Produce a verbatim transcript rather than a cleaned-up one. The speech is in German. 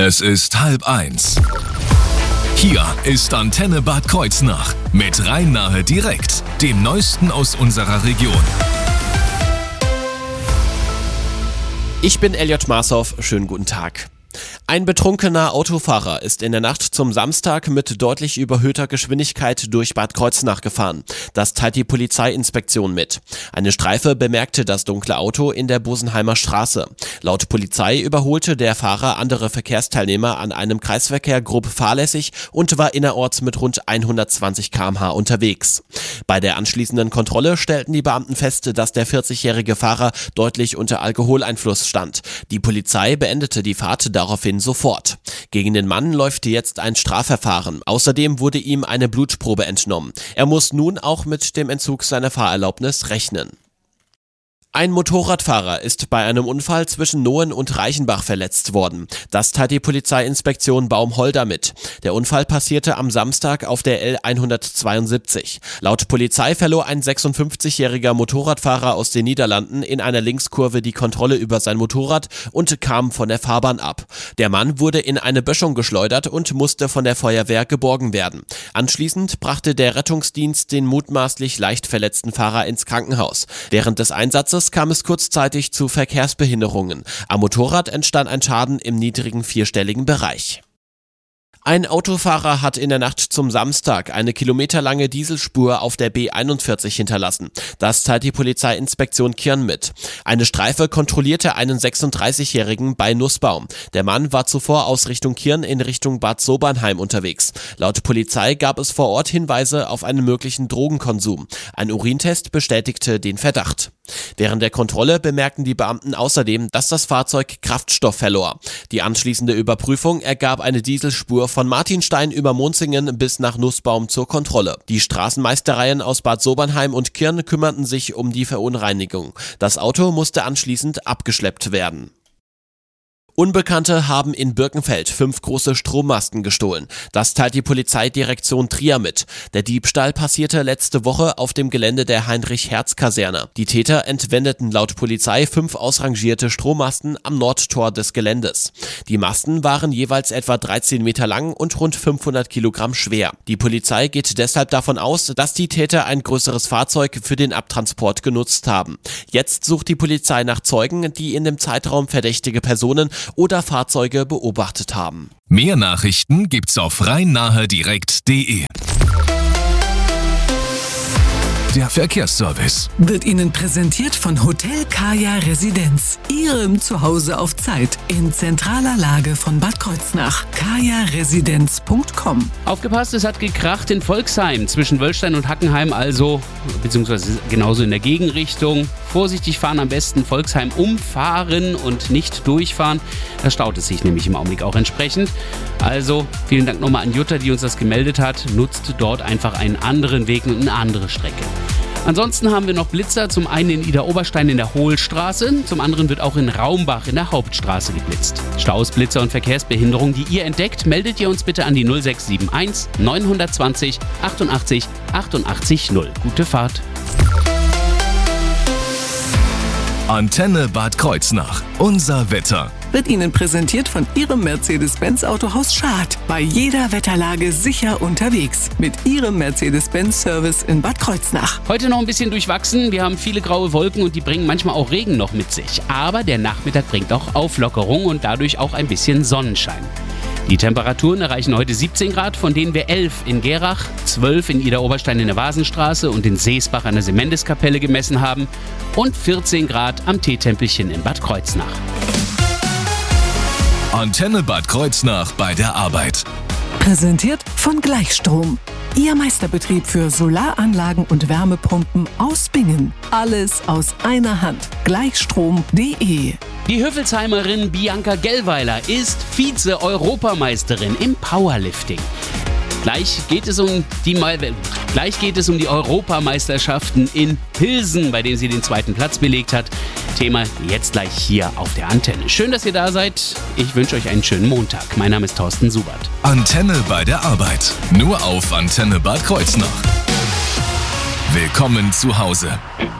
Es ist halb eins. Hier ist Antenne Bad Kreuznach mit Rhein-Nahe direkt, dem Neuesten aus unserer Region. Ich bin Elliot Marshoff, schönen guten Tag. Ein betrunkener Autofahrer ist in der Nacht zum Samstag mit deutlich überhöhter Geschwindigkeit durch Bad Kreuznach gefahren. Das teilt die Polizeiinspektion mit. Eine Streife bemerkte das dunkle Auto in der Bosenheimer Straße. Laut Polizei überholte der Fahrer andere Verkehrsteilnehmer an einem Kreisverkehr grob fahrlässig und war innerorts mit rund hundertzwanzig Kilometer pro Stunde unterwegs. Bei der anschließenden Kontrolle stellten die Beamten fest, dass der vierzigjährige Fahrer deutlich unter Alkoholeinfluss stand. Die Polizei beendete die Fahrt daraufhin sofort. Gegen den Mann läuft jetzt ein Strafverfahren. Außerdem wurde ihm eine Blutprobe entnommen. Er muss nun auch mit dem Entzug seiner Fahrerlaubnis rechnen. Ein Motorradfahrer ist bei einem Unfall zwischen Nohen und Reichenbach verletzt worden. Das teilt die Polizeiinspektion Baumholder mit. Der Unfall passierte am Samstag auf der L hundertzweiundsiebzig. Laut Polizei verlor ein sechsundfünfzigjähriger Motorradfahrer aus den Niederlanden in einer Linkskurve die Kontrolle über sein Motorrad und kam von der Fahrbahn ab. Der Mann wurde in eine Böschung geschleudert und musste von der Feuerwehr geborgen werden. Anschließend brachte der Rettungsdienst den mutmaßlich leicht verletzten Fahrer ins Krankenhaus. Während des Einsatzes kam es kurzzeitig zu Verkehrsbehinderungen. Am Motorrad entstand ein Schaden im niedrigen vierstelligen Bereich. Ein Autofahrer hat in der Nacht zum Samstag eine kilometerlange Dieselspur auf der B einundvierzig hinterlassen. Das teilt die Polizeiinspektion Kirn mit. Eine Streife kontrollierte einen sechsunddreißigjährigen bei Nussbaum. Der Mann war zuvor aus Richtung Kirn in Richtung Bad Sobernheim unterwegs. Laut Polizei gab es vor Ort Hinweise auf einen möglichen Drogenkonsum. Ein Urintest bestätigte den Verdacht. Während der Kontrolle bemerkten die Beamten außerdem, dass das Fahrzeug Kraftstoff verlor. Die anschließende Überprüfung ergab eine Dieselspur von Martinstein über Monzingen bis nach Nussbaum zur Kontrolle. Die Straßenmeistereien aus Bad Sobernheim und Kirn kümmerten sich um die Verunreinigung. Das Auto musste anschließend abgeschleppt werden. Unbekannte haben in Birkenfeld fünf große Strommasten gestohlen. Das teilt die Polizeidirektion Trier mit. Der Diebstahl passierte letzte Woche auf dem Gelände der Heinrich-Herz-Kaserne. Die Täter entwendeten laut Polizei fünf ausrangierte Strommasten am Nordtor des Geländes. Die Masten waren jeweils etwa dreizehn Meter lang und rund fünfhundert Kilogramm schwer. Die Polizei geht deshalb davon aus, dass die Täter ein größeres Fahrzeug für den Abtransport genutzt haben. Jetzt sucht die Polizei nach Zeugen, die in dem Zeitraum verdächtige Personen oder Fahrzeuge beobachtet haben. Mehr Nachrichten gibt's auf rhein-nahe direkt punkt de. Der Verkehrsservice wird Ihnen präsentiert von Hotel Kaya Residenz, Ihrem Zuhause auf Zeit, in zentraler Lage von Bad Kreuznach. kaya residenz punkt com. Aufgepasst, es hat gekracht in Volksheim zwischen Wöllstein und Hackenheim, also beziehungsweise genauso in der Gegenrichtung. Vorsichtig fahren, am besten Volksheim umfahren und nicht durchfahren. Da staut es sich nämlich im Augenblick auch entsprechend. Also vielen Dank nochmal an Jutta, die uns das gemeldet hat. Nutzt dort einfach einen anderen Weg und eine andere Strecke. Ansonsten haben wir noch Blitzer, zum einen in Idar-Oberstein in der Hohlstraße, zum anderen wird auch in Raumbach in der Hauptstraße geblitzt. Staus, Blitzer und Verkehrsbehinderung, die ihr entdeckt, meldet ihr uns bitte an die null sechs sieben eins neun zwei null achtundachtzig achtundachtzig null. Gute Fahrt! Antenne Bad Kreuznach. Unser Wetter. Wird Ihnen präsentiert von Ihrem Mercedes-Benz Autohaus Schad. Bei jeder Wetterlage sicher unterwegs. Mit Ihrem Mercedes-Benz-Service in Bad Kreuznach. Heute noch ein bisschen durchwachsen. Wir haben viele graue Wolken und die bringen manchmal auch Regen noch mit sich. Aber der Nachmittag bringt auch Auflockerung und dadurch auch ein bisschen Sonnenschein. Die Temperaturen erreichen heute siebzehn Grad, von denen wir elf in Gerach, zwölf in Idar-Oberstein in der Vasenstraße und in Seesbach an der Semendiskapelle gemessen haben und vierzehn Grad am Teetempelchen in Bad Kreuznach. Antenne Bad Kreuznach bei der Arbeit. Präsentiert von Gleichstrom. Ihr Meisterbetrieb für Solaranlagen und Wärmepumpen aus Bingen. Alles aus einer Hand. Gleichstrom punkt de. Die Höfelsheimerin Bianca Gellweiler ist Vize-Europameisterin im Powerlifting. Gleich geht es um die Mal- Gleich geht es um die Europameisterschaften in Pilsen, bei denen sie den zweiten Platz belegt hat. Thema jetzt gleich hier auf der Antenne. Schön, dass ihr da seid. Ich wünsche euch einen schönen Montag. Mein Name ist Thorsten Subert. Antenne bei der Arbeit. Nur auf Antenne Bad Kreuznach. Willkommen zu Hause.